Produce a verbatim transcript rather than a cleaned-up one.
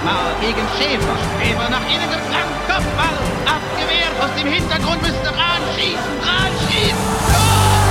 Mal gegen Schäfer. Schäfer nach innen geflankt. Kopfball. Abgewehrt. Aus dem Hintergrund müsste Rahn schießen.